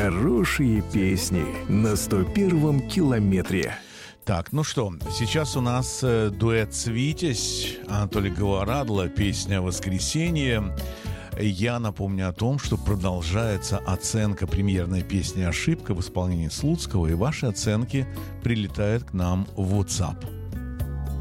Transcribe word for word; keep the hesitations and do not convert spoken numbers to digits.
Хорошие песни на сто первом километре. Так, ну что, сейчас у нас э, дуэт «Свитязь», Анатолий Говорадло, песня «Воскресенье». Я напомню о том, что продолжается оценка премьерной песни «Ошибка» в исполнении Слуцкого, и ваши оценки прилетают к нам в WhatsApp.